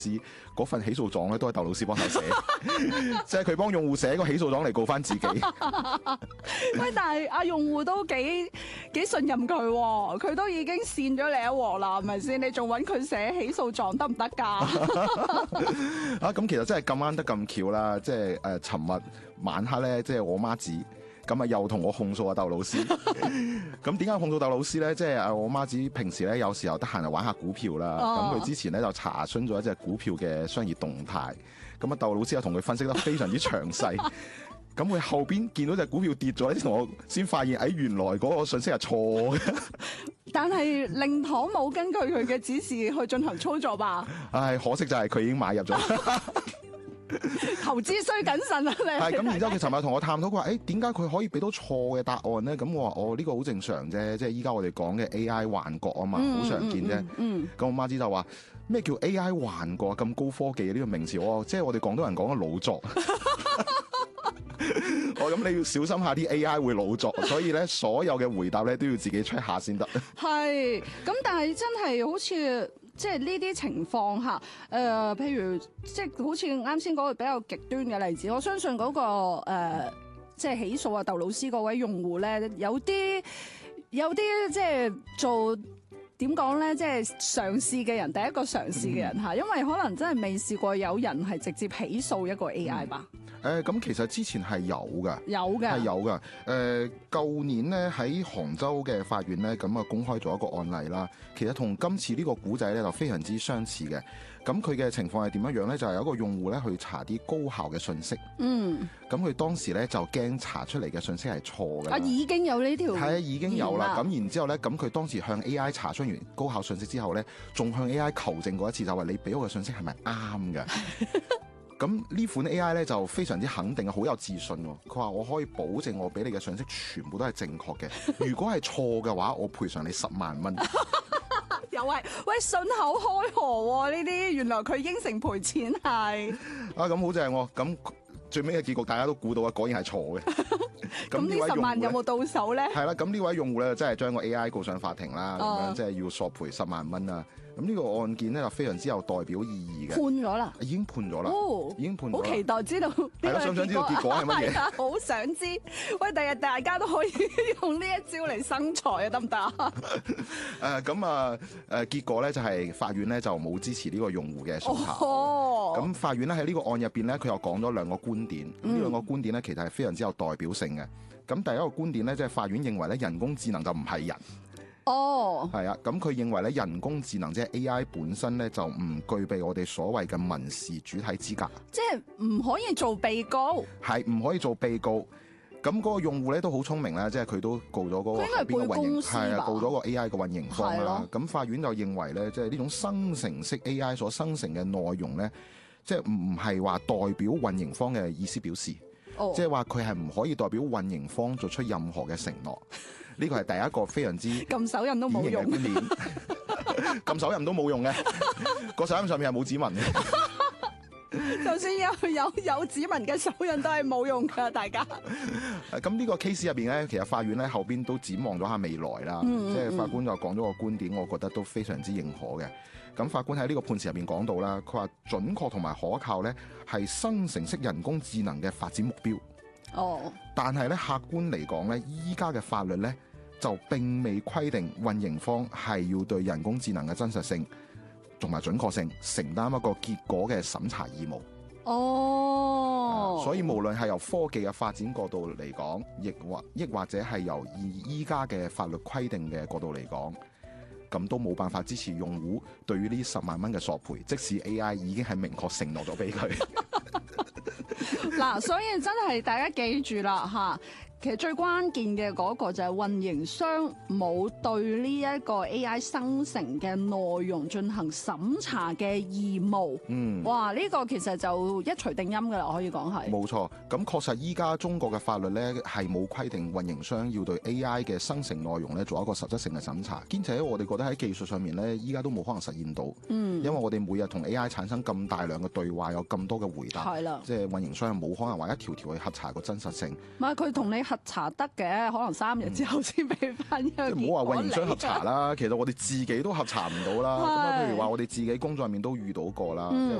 嗰份起訴狀咧都係竇老師幫手寫，即係佢幫用戶寫個起訴狀嚟告翻自己。 喂，但係阿用戶都幾信任佢喎，佢都已經跣咗你一鑊啦，係咪先？你仲揾佢寫起訴狀得唔得㗎？ 啊，咁其實真係咁啱得咁巧啦，即係尋日晚黑咧，即係我媽子。咁啊，又同我控訴阿竇老師。咁點解控訴竇老師咧？即係我媽子平時咧有時候得閒就玩下股票啦。咁佢之前咧就查詢咗一隻股票嘅商業動態。咁啊，竇老師又同佢分析得非常之詳細。咁佢後邊見到隻股票跌咗，同我先發現，原來嗰個信息係錯嘅。 但係令堂冇根據佢嘅指示去進行操作吧？ 唉，可惜就係佢已經買入咗。 投資需謹慎啊！你係咁，然之後佢尋日同我探討，佢話：點解佢可以俾到錯嘅答案咧？咁我話：呢個好正常啫，即係依家我哋講嘅 AI 幻覺啊嘛，好常見啫。咁我媽子就話：咩叫 AI 幻覺咁高科技嘅呢個名詞？即係我哋廣東人講嘅老作。咁你要小心下啲 AI 會老作，所以咧所有嘅回答咧都要自己 check 下先得。 係，咁但係真係好似。即係呢啲情況下，譬如即係好似啱先嗰個比較極端嘅例子，我相信嗰個即係起訴啊竇老師嗰位用戶咧，有啲即係做點講咧，即係嘗試嘅人，第一個嘗試嘅人嚇，因為可能真係未試過有人係直接起訴一個 AI 吧。 咁其實之前係有㗎， 係有㗎。舊年咧喺杭州嘅法院咧，咁啊公開咗一個案例啦。其實同今次呢個古仔咧就非常之相似嘅。咁佢嘅情況係點樣樣咧？就係有一個用戶咧去查啲高校嘅信息。咁佢當時咧就驚查出嚟嘅信息係錯嘅。 已經有呢條。 係已經有啦。咁然之後咧，咁佢當時向 AI 查詢完高校信息之後咧，仲向 AI 求證過一次，就話你俾我嘅信息係咪啱嘅？咁呢款 AI 咧就非常之肯定，好有自信喎。佢話我可以保證我俾你嘅信息全部都係正確嘅。如果係錯嘅話，我賠償你10萬蚊。 又係喂，信口開河喎呢啲，原來佢應承賠錢係。 咁好正喎。咁最尾嘅結局大家都估到啊，果然係錯嘅。 咁呢10萬有冇到手咧？ 係啦，咁呢位用戶咧真係將個 AI 告上法庭啦，咁樣即係要索賠10萬蚊啦。咁呢個案件咧就非常之有代表意義嘅。判咗啦， 已經判咗啦，已經判咗。 好期待知道。 係咯，想唔想知道結果係乜嘢？ 好想知。喂，第日大家都可以用呢一招嚟生財啊，得唔得啊？ 結果咧就係法院咧就冇支持呢個用戶嘅訴求。咁法院咧喺呢個案入邊咧，佢又講咗2個觀點。呢2個觀點咧其實係非常之有代表性嘅。咁第一個觀點咧，即係法院認為咧人工智能就唔係人。係啊，咁佢認為咧人工智能即係 AI 本身咧就唔具備我哋所謂嘅民事主體資格， 即係唔可以做被告， 係唔可以做被告。咁嗰個用戶咧都好聰明啦，即係佢都告咗嗰個邊個運營，係啊，告咗個 AI 嘅運營方啦。咁法院就認為咧，即係呢種生成式 AI 所生成嘅內容咧，即係唔係話代表運營方嘅意思表示。即係話佢係唔可以代表運營方做出任何嘅承諾，呢個係第一個非常之撳手印都冇用嘅觀念。 撳手印都冇用嘅，個手印上面係冇指紋嘅。 就算有指紋嘅手印都係冇用㗎，大家。 咁呢個 case 入邊咧，其實法院咧後邊都展望咗下未來啦。即係法官就講咗個觀點，我覺得都非常之認可嘅。咁法官喺呢個判詞入邊講到啦，佢話準確同埋可靠咧係生成式人工智能嘅發展目標。但係咧客觀嚟講咧，依家嘅法律咧就並未規定運營方係要對人工智能嘅真實性同埋準確性承擔一個結果嘅審查義務。所以無論係由科技嘅發展角度嚟講，亦或者係由依家嘅法律規定嘅角度嚟講，咁都冇辦法支持用戶對於呢10萬蚊嘅索賠，即使 AI 已經係明確承諾咗俾佢。 嗱，所以真係大家記住啦嚇。其實最關鍵嘅嗰個就係運營商冇對呢一個 AI 生成嘅內容進行審查嘅義務。哇！呢個其實就一錘定音㗎啦，可以講係。冇錯，咁確實依家中國嘅法律咧係冇規定運營商要對 AI 嘅生成內容咧做一個實質性嘅審查，兼且我哋覺得喺技術上面咧依家都冇可能實現到。因為我哋每日同 AI 產生咁大量嘅對話，有咁多嘅回答，即係運營商係冇可能話一條條去核查個真實性。唔係佢同你核查得嘅，可能3日之後先俾翻一個結果即係唔好話運營商核你查啦，其實我哋自己都核查唔到啦。咁啊，譬如話我哋自己工作入面都遇到過啦，即係